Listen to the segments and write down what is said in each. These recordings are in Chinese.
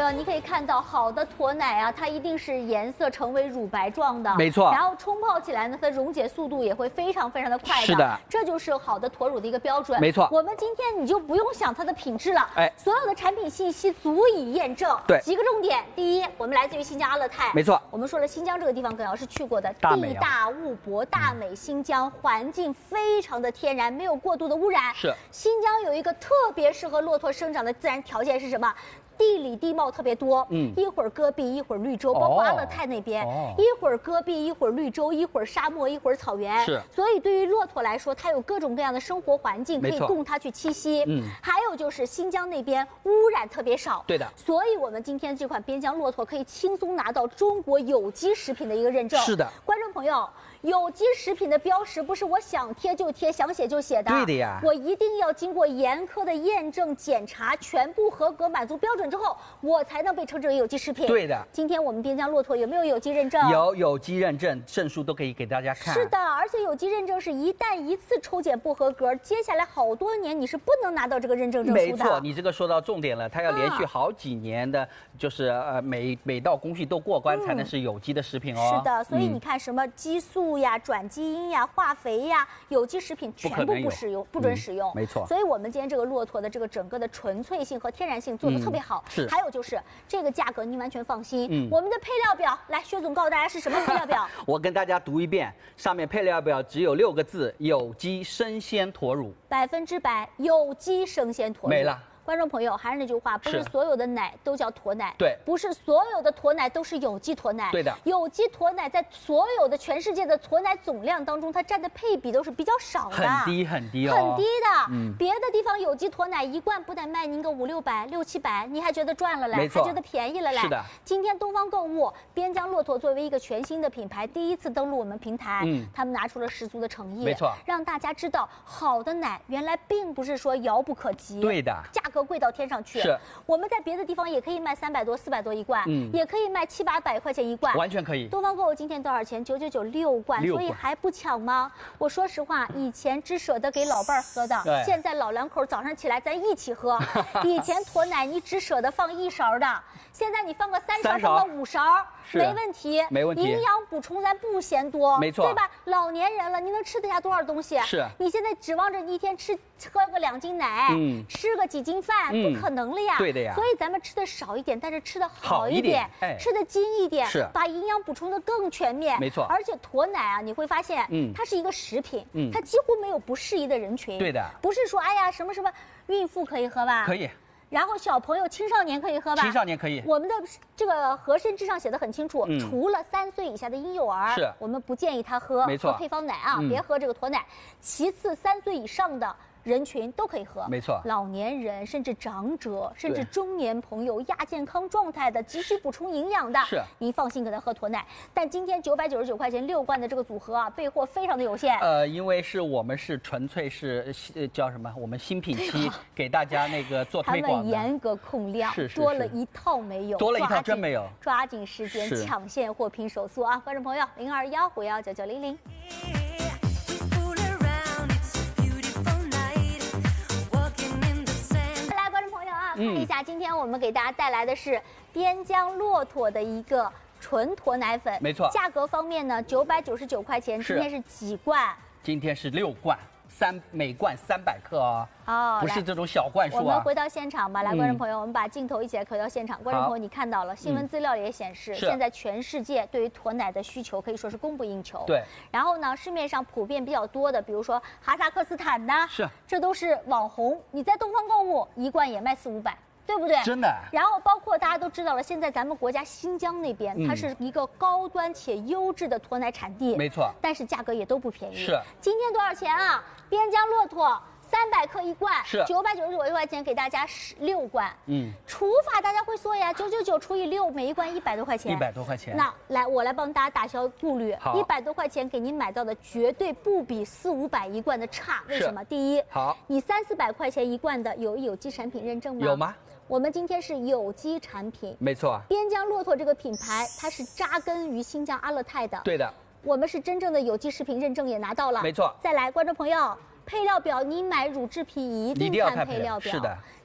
友，你可以看到好的驼奶啊，它一定是颜色成为乳白状的， 没错。 然后冲泡起来呢，它溶解速度也会非常的快的。 是的， 这就是好的驼乳的一个标准。 没错。 我们今天你就不用想它的品质了，所有的产品信息足以验证。 对， 几个重点：第一，我们来自于新疆阿勒泰， 没错。 我们说了，新疆这个地方耿瑶是去过的，地大物博，大美新疆，环境非常的天然，没有过度的污染。 是。 新疆有一个特别适合骆驼生长的自然条件是什么？地理地貌特别多，一会儿戈壁，一会儿绿洲，包括阿勒泰那边，一会儿戈壁，一会儿绿洲，一会儿沙漠，一会儿草原。 是， 所以对于骆驼来说，它有各种各样的生活环境可以供它去栖息。还有就是新疆那边污染特别少， 对的。 所以我们今天这款边疆骆驼可以轻松拿到中国有机食品的一个认证。 是的， 观众朋友。有机食品的标识不是我想贴就贴，想写就写的。 对的呀， 我一定要经过严苛的验证检查，全部合格满足标准之后，我才能被称之为有机食品。 对的。 今天我们边疆骆驼有没有有机认证？ 有有机认证，证书都可以给大家看。 是的，而且有机认证是一旦一次抽检不合格，接下来好多年你是不能拿到这个认证证书的。 没错，你这个说到重点了，它要连续好几年的，就是每道工序都过关才能是有机的食品哦。 是的，所以你看什么激素呀、转基因呀、化肥呀，有机食品全部不使用，不准使用。 没错。 所以我们今天这个骆驼的这个整个的纯粹性和天然性做得特别好。 是。 还有就是这个价格您完全放心。我们的配料表，来，薛总告诉大家是什么配料表？ 我跟大家读一遍，上面配料表只有6个字：有机生鲜驼乳 ，100%有机生鲜驼乳。 没了。 观众朋友，还是那句话，不是所有的奶都叫驼奶， 对， 不是所有的驼奶都是有机驼奶， 对的。 有机驼奶在所有的全世界的驼奶总量当中，它占的配比都是比较少的， 很低很低哦， 很低的。别的地方有机驼奶一罐不得卖您个500、600、600-700，你还觉得赚了嘞，还觉得便宜了嘞。 是的。 今天东方购物边疆骆驼作为一个全新的品牌，第一次登陆我们平台，他们拿出了十足的诚意， 没错， 让大家知道好的奶原来并不是说遥不可及， 对的， 价格贵到天上去。 是， 我们在别的地方也可以卖300多、400多一罐，也可以卖700、800块钱一罐， 完全可以。 东方购物今天多少钱？999 罐，所以还不抢吗？我说实话，以前只舍得给老伴儿喝的，现在老两口早上起来咱一起喝。以前驼奶你只舍得放1勺的，现在你放个3勺，放个5勺，没问题， 没问题。 营养补充咱不嫌多， 没错， 对吧？老年人了，你能吃得下多少东西？ 是， 你现在指望着一天喝个2斤奶，吃个几斤饭，不可能了呀。 对的呀。 所以咱们吃的少一点，但是吃的好一点，吃的精一点， 是把营养补充的更全面。 没错。 而且驼奶啊，你会发现，它是一个食品，它几乎没有不适宜的人群。 对的。 不是说哎呀什么孕妇可以喝吧？ 可以。 然后小朋友、青少年可以喝吧？ 青少年可以。 我们的这个合参之上写的很清楚，除了3岁以下的婴幼儿，我们不建议他喝， 没错， 喝配方奶啊，别喝这个驼奶。其次，3岁以上的人群都可以喝， 没错， 老年人甚至长者，甚至中年朋友、亚健康状态的、急需补充营养的， 是您放心给他喝驼奶。但今天999块钱6罐的这个组合啊，备货非常的有限。 因为我们是纯粹是叫什么？我们新品期给大家那个做推广的， 他们严格控量， 是多了一套没有， 多了一套真没有， 抓紧时间抢现货拼手速啊！观众朋友，021519900。看一下，今天我们给大家带来的是边疆骆驼的一个纯驼奶粉， 没错。 价格方面呢，999块钱，今天是几罐？ 今天是6罐，每罐300克哦。 哦， 不是这种小罐数啊。 我们回到现场吧，来，观众朋友，我们把镜头一起来扣到现场。观众朋友，你看到了，新闻资料也显示，现在全世界对于驼奶的需求可以说是供不应求。 对。 然后呢，市面上普遍比较多的，比如说哈萨克斯坦呐，这都是网红。你在东方购物一罐也卖400-500。对不对？ 真的。 然后包括大家都知道了，现在咱们国家新疆那边，它是一个高端且优质的驼奶产地， 没错。 但是价格也都不便宜。 是。 今天多少钱啊？边疆骆驼300克一罐， 是 999块钱给大家6罐。除法大家会说呀，999除以6，每一罐100多块钱。 100多块钱。 那来，我来帮大家打消顾虑。100多块钱给您买到的绝对不比400、500一罐的差。为什么？第一，你300、400块钱一罐的有机产品认证吗？ 有吗？ 我们今天是有机产品， 没错。 边疆骆驼这个品牌，它是扎根于新疆阿勒泰的。 对的。 我们是真正的有机食品认证也拿到了。 没错。 再来，观众朋友，配料表你买乳制品一定看配料表。 是的。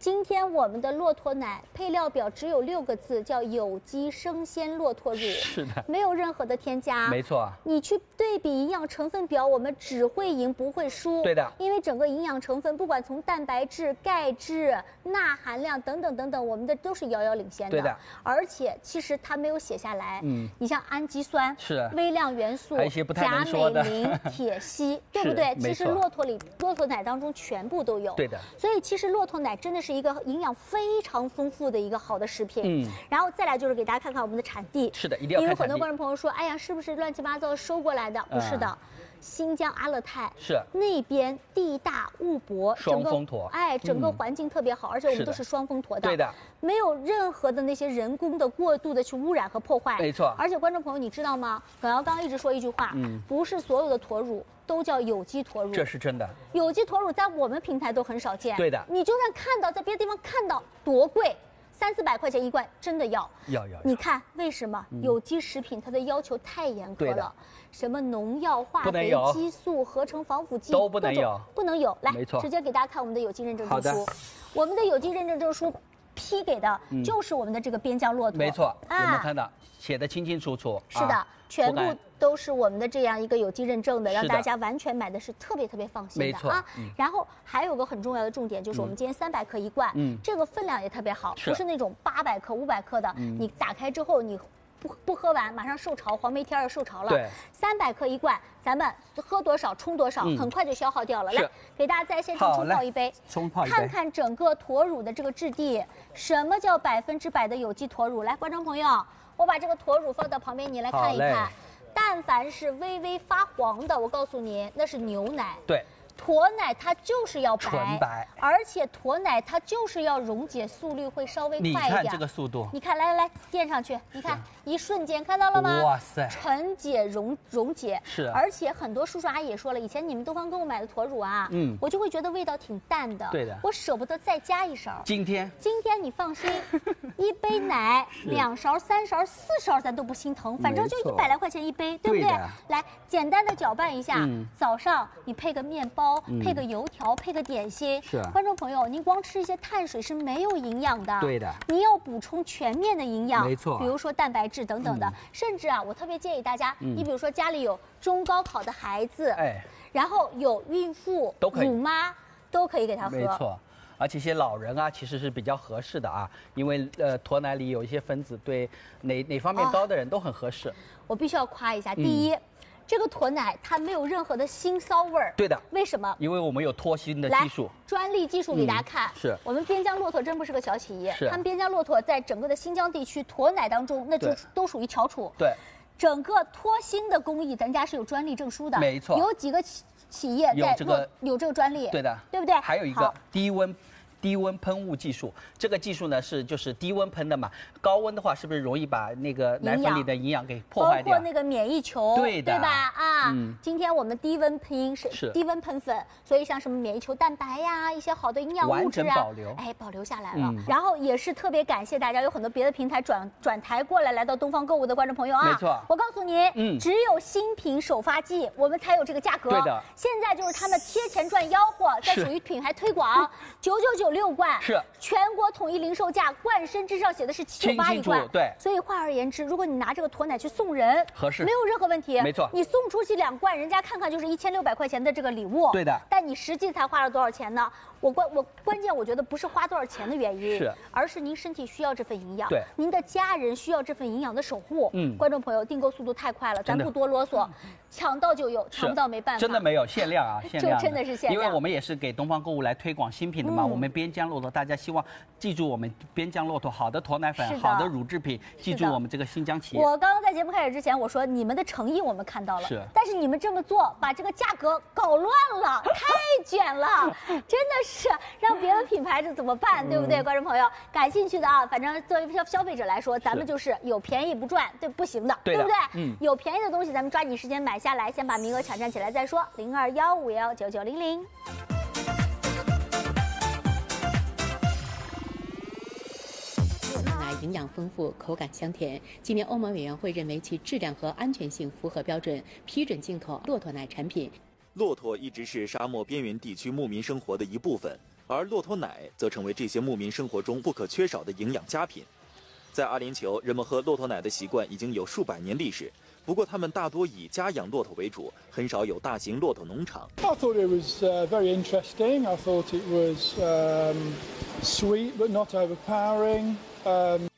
今天我们的骆驼奶配料表只有6个字，叫有机生鲜骆驼乳， 是的， 没有任何的添加。 没错。 你去对比营养成分表，我们只会赢不会输。 对的， 因为整个营养成分，不管从蛋白质、钙质、钠含量等等等等，我们的都是遥遥领先的。 对的， 而且其实它没有写下来。你像氨基酸、 是微量元素、 还有一些不太钾、 能说的镁、磷、铁、硒，对不对？其实骆驼奶当中全部都有。 对的。 所以其实骆驼奶真的是一个营养非常丰富的一个好的食品。然后再来就是给大家看看我们的产地。 是的，一定要看产地。 因为很多观众朋友说，哎呀，是不是乱七八糟收过来的？不是的。新疆阿勒泰是那边地大物博， 双峰驼， 整个环境特别好，而且我们都是双峰驼的， 对的， 没有任何的那些人工的过度的去污染和破坏， 没错。 而且观众朋友，你知道吗？耿瑶刚刚一直说一句话，不是所有的驼乳都叫有机驼乳， 这是真的。 有机驼乳在我们平台都很少见， 对的。 你就算看到，在别的地方看到多贵。300-400块钱一罐，真的要。你看为什么有机食品它的要求太严格了？什么农药、化肥、激素、合成防腐剂都不能有， 不能有。来， 没错， 直接给大家看我们的有机认证证书。我们的有机认证证书批给的就是我们的这个边疆骆驼。 没错，有没有看到写的清清楚楚？ 是的，全部都是我们的这样一个有机认证的，让大家完全买的是特别特别放心的啊。然后还有个很重要的重点，就是我们今天300克一罐，这个分量也特别好，不是那种800克、500克的，你打开之后你不喝完马上受潮，黄梅天儿受潮了。 对 ，300克一罐，咱们喝多少冲多少，很快就消耗掉了。来，给大家在现场冲泡一杯，看看整个驼乳的这个质地，什么叫100%的有机驼乳？来，观众朋友，我把这个驼乳放到旁边，你来看一看。但凡是微微发黄的，我告诉你，那是牛奶。 对。 驼奶它就是要纯白， 而且驼奶它就是要溶解速率会稍微快一点。 你看这个速度， 你看，来垫上去，你看一瞬间看到了吗？ 哇塞， 沉解溶解是。 而且很多叔叔阿姨也说了，以前你们东方购物买的驼乳啊，我就会觉得味道挺淡的， 对的， 我舍不得再加一勺。 今天你放心，一杯奶2勺、3勺、4勺咱都不心疼，反正就100来块钱一杯，对不对？来，简单的搅拌一下，早上你配个面包。配个油条，配个点心。 是， 观众朋友，您光吃一些碳水是没有营养的。 对的， 您要补充全面的营养。 没错， 比如说蛋白质等等的，甚至啊，我特别建议大家，你比如说家里有中高考的孩子，然后有孕妇、乳妈，都可以给他喝。 没错，而且一些老人啊，其实是比较合适的啊，因为驼奶里有一些分子对哪方面高的人都很合适。 我必须要夸一下，第一。这个驼奶它没有任何的腥臊味儿， 对的。 为什么？ 因为我们有脱腥的技术， 专利技术给大家看。 是我们边疆骆驼真不是个小企业， 是他们边疆骆驼在整个的新疆地区驼奶当中，那就都属于翘楚。 对， 整个脱腥的工艺，咱家是有专利证书的。 没错， 有几个企业在有这个专利， 对的， 对不对？ 还有一个低温喷雾技术，这个技术呢就是低温喷的嘛，高温的话是不是容易把那个奶粉里的营养给破坏掉？ 包括那个免疫球， 对吧？啊，今天我们低温喷是低温喷粉，所以像什么免疫球蛋白呀，一些好的营养物质啊，保留下来了。然后也是特别感谢大家，有很多别的平台转台过来到东方购物的观众朋友啊， 没错， 我告诉你，只有新品首发季我们才有这个价格。 对的， 现在就是他们贴钱赚吆喝，在属于品牌推广，999。6罐是全国统一零售价，罐身之上写的是798一罐， 对。 所以换而言之，如果你拿这个驼奶去送人， 合适， 没有任何问题， 没错。 你送出去2罐，人家看看就是1600块钱的这个礼物， 对的。 但你实际才花了多少钱呢？关键我觉得不是花多少钱的原因，而是您身体需要这份营养， 对， 您的家人需要这份营养的守护。观众朋友，订购速度太快了，咱不多啰嗦，抢到就有，抢不到没办法。 真的没有限量啊，限量， 真的是限量。 因为我们也是给东方购物来推广新品的嘛，我们边疆骆驼，大家希望记住我们边疆骆驼好的驼奶粉、好的乳制品，记住我们这个新疆企业。 我刚刚在节目开始之前，我说你们的诚意我们看到了，但是你们这么做，把这个价格搞乱了，太卷了，真的是让别的品牌这怎么办，对不对？观众朋友感兴趣的啊，反正作为消费者来说，咱们就是有便宜不赚，对不行的，对不对？有便宜的东西咱们抓紧时间买下来，先把名额抢占起来再说。0215119900。 奶营养丰富，口感香甜。今年欧盟委员会认为其质量和安全性符合标准，批准进口骆驼奶产品。 骆驼一直是沙漠边缘地区牧民生活的一部分。 而骆驼奶则成为这些牧民生活中不可缺少的营养佳品。在阿联酋，人们喝骆驼奶的习惯已经有数百年历史。不过，他们大多以家养骆驼为主，很少有大型骆驼农场。 I thought it was very interesting. I thought it was sweet but not overpowering.